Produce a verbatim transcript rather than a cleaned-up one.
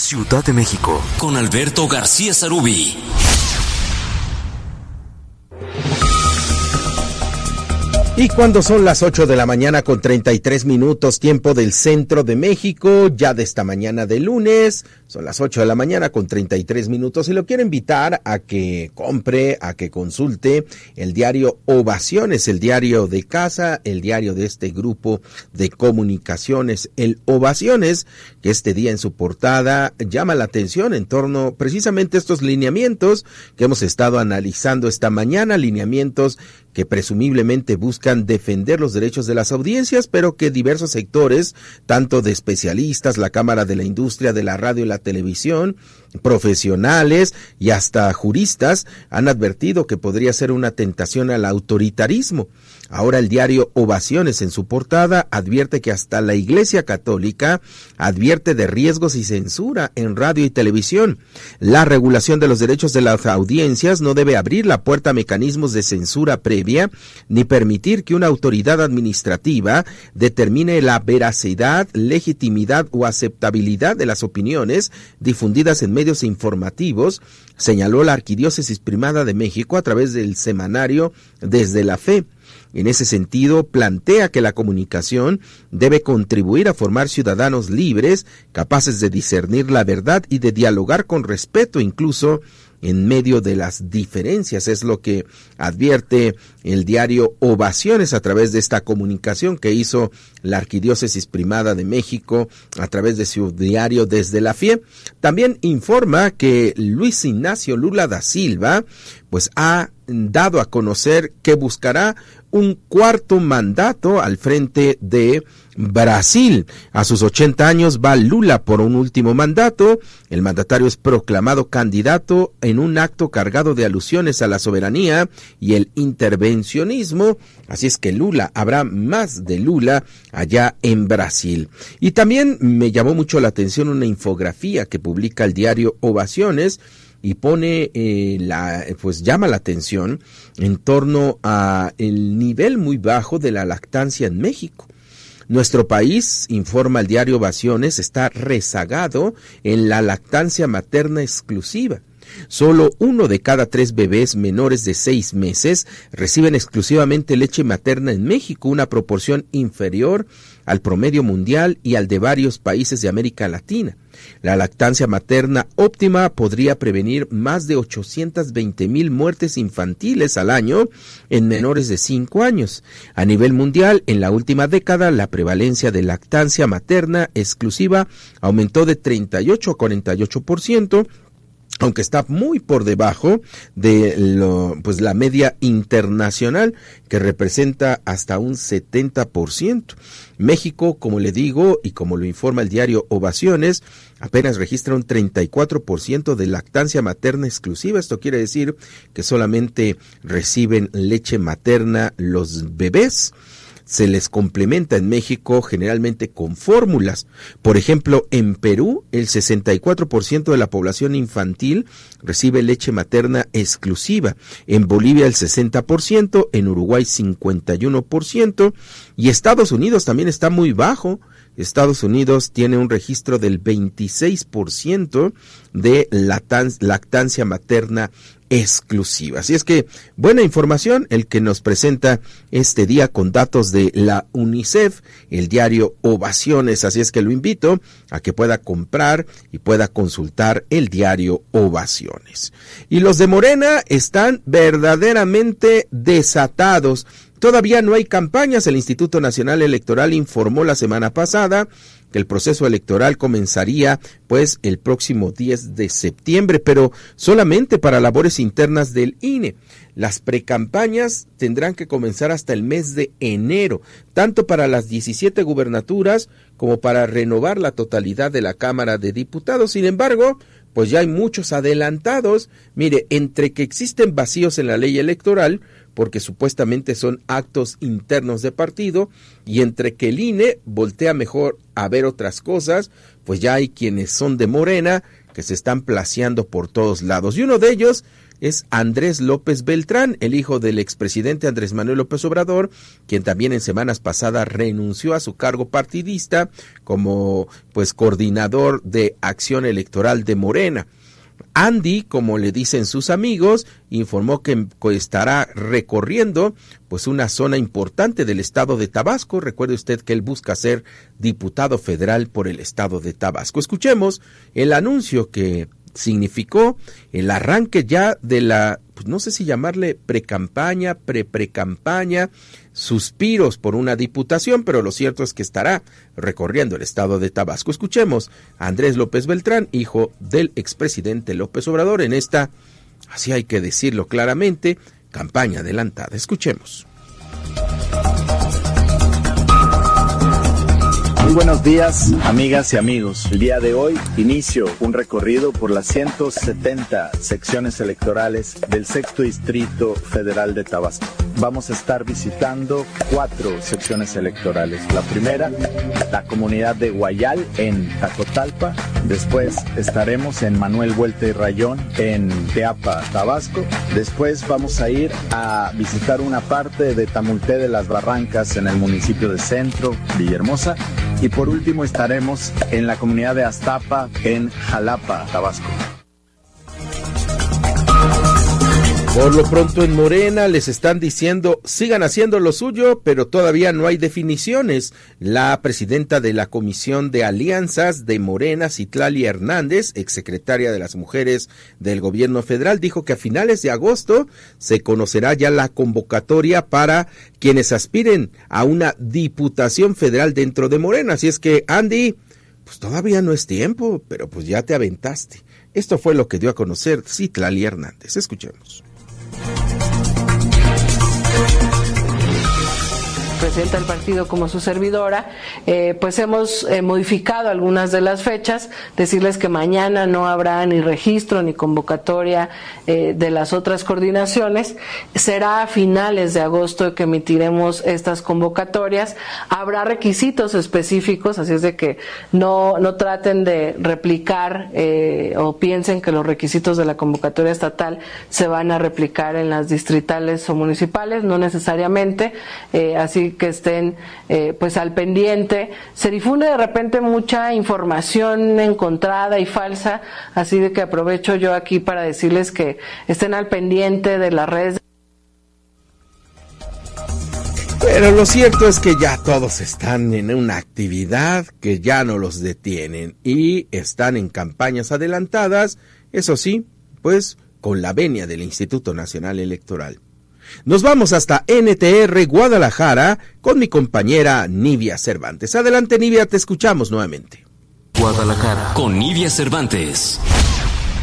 Ciudad de México, con Alberto García Sarubí. Y cuando son las ocho de la mañana con treinta y tres minutos, tiempo del centro de México, ya de esta mañana de lunes, son las ocho de la mañana con treinta y tres minutos, y lo quiero invitar a que compre, a que consulte el diario Ovaciones, el diario de casa, el diario de este grupo de comunicaciones, el Ovaciones, que este día en su portada llama la atención en torno precisamente a estos lineamientos que hemos estado analizando esta mañana, lineamientos que presumiblemente buscan defender los derechos de las audiencias, pero que diversos sectores, tanto de especialistas, la Cámara de la Industria de la Radio y la Televisión, profesionales y hasta juristas, han advertido que podría ser una tentación al autoritarismo. Ahora el diario Ovaciones en su portada advierte que hasta la Iglesia Católica advierte de riesgos y censura en radio y televisión. La regulación de los derechos de las audiencias no debe abrir la puerta a mecanismos de censura previa ni permitir que una autoridad administrativa determine la veracidad, legitimidad o aceptabilidad de las opiniones difundidas en medios informativos, señaló la Arquidiócesis Primada de México a través del semanario Desde la Fe. En ese sentido, plantea que la comunicación debe contribuir a formar ciudadanos libres, capaces de discernir la verdad y de dialogar con respeto, incluso en medio de las diferencias. Es lo que advierte el diario Ovaciones a través de esta comunicación que hizo la Arquidiócesis Primada de México a través de su diario Desde la Fe. También informa que Luis Ignacio Lula da Silva pues ha dado a conocer que buscará un cuarto mandato al frente de Brasil. A sus ochenta años va Lula por un último mandato. El mandatario es proclamado candidato en un acto cargado de alusiones a la soberanía y el intervencionismo. Así es que Lula, habrá más de Lula allá en Brasil. Y también me llamó mucho la atención una infografía que publica el diario Ovaciones, y pone eh, la pues llama la atención en torno a el nivel muy bajo de la lactancia en México. Nuestro país, informa el diario Ovaciones, está rezagado en la lactancia materna exclusiva. Solo uno de cada tres bebés menores de seis meses reciben exclusivamente leche materna en México, una proporción inferior al promedio mundial y al de varios países de América Latina. La lactancia materna óptima podría prevenir más de ochocientas veinte mil muertes infantiles al año en menores de cinco años. A nivel mundial, en la última década, la prevalencia de lactancia materna exclusiva aumentó de treinta y ocho a cuarenta y ocho por ciento, aunque está muy por debajo de lo, pues la media internacional, que representa hasta un setenta por ciento. México, como le digo, y como lo informa el diario Ovaciones, apenas registra un treinta y cuatro por ciento de lactancia materna exclusiva. Esto quiere decir que solamente reciben leche materna los bebés. Se les complementa en México generalmente con fórmulas. Por ejemplo, en Perú, el sesenta y cuatro por ciento de la población infantil recibe leche materna exclusiva. En Bolivia, el sesenta por ciento, en Uruguay, cincuenta y uno por ciento, y Estados Unidos también está muy bajo. Estados Unidos tiene un registro del veintiséis por ciento de lactancia materna exclusiva. Así es que buena información el que nos presenta este día con datos de la UNICEF, el diario Ovaciones. Así es que lo invito a que pueda comprar y pueda consultar el diario Ovaciones. Y los de Morena están verdaderamente desatados. Todavía no hay campañas. El Instituto Nacional Electoral informó la semana pasada que el proceso electoral comenzaría pues el próximo diez de septiembre, pero solamente para labores internas del I N E. Las precampañas tendrán que comenzar hasta el mes de enero, tanto para las diecisiete gubernaturas como para renovar la totalidad de la Cámara de Diputados. Sin embargo, pues ya hay muchos adelantados. Mire, entre que existen vacíos en la ley electoral, porque supuestamente son actos internos de partido, y entre que el I N E voltea mejor a ver otras cosas, pues ya hay quienes son de Morena que se están placeando por todos lados. Y uno de ellos es Andrés López Beltrán, el hijo del expresidente Andrés Manuel López Obrador, quien también en semanas pasadas renunció a su cargo partidista como pues coordinador de acción electoral de Morena. Andy, como le dicen sus amigos, informó que estará recorriendo pues una zona importante del estado de Tabasco. Recuerde usted que él busca ser diputado federal por el estado de Tabasco. Escuchemos el anuncio que significó el arranque ya de la, pues no sé si llamarle precampaña, pre-precampaña, suspiros por una diputación, pero lo cierto es que estará recorriendo el estado de Tabasco. Escuchemos a Andrés López Beltrán, hijo del expresidente López Obrador, en esta, así hay que decirlo claramente, campaña adelantada. Escuchemos. Muy buenos días, amigas y amigos. El día de hoy inicio un recorrido por las ciento setenta secciones electorales del sexto Distrito Federal de Tabasco. Vamos a estar visitando cuatro secciones electorales. La primera, la comunidad de Guayal en Tacotalpa. Después estaremos en Manuel Vuelta y Rayón en Teapa, Tabasco. Después vamos a ir a visitar una parte de Tamulté de las Barrancas en el municipio de Centro, Villahermosa. Y por último estaremos en la comunidad de Aztapa en Jalapa, Tabasco. Por lo pronto en Morena les están diciendo sigan haciendo lo suyo, pero todavía no hay definiciones. La presidenta de la Comisión de Alianzas de Morena, Citlali Hernández, exsecretaria de las Mujeres del Gobierno Federal, dijo que a finales de agosto se conocerá ya la convocatoria para quienes aspiren a una diputación federal dentro de Morena. Así es que, Andy, pues todavía no es tiempo, pero pues ya te aventaste. Esto fue lo que dio a conocer Citlali Hernández. Escuchemos. Presidenta del partido como su servidora, eh, pues hemos eh, modificado algunas de las fechas, decirles que mañana no habrá ni registro ni convocatoria eh, de las otras coordinaciones, será a finales de agosto que emitiremos estas convocatorias, habrá requisitos específicos, así es de que no, no traten de replicar eh, o piensen que los requisitos de la convocatoria estatal se van a replicar en las distritales o municipales, no necesariamente, eh, así que estén eh, pues al pendiente. Se difunde de repente mucha información encontrada y falsa, así de que aprovecho yo aquí para decirles que estén al pendiente de las redes. Pero lo cierto es que ya todos están en una actividad que ya no los detienen y están en campañas adelantadas, eso sí, pues con la venia del Instituto Nacional Electoral. Nos vamos hasta N T R Guadalajara con mi compañera Nivia Cervantes. Adelante, Nivia, te escuchamos nuevamente. Guadalajara con Nivia Cervantes.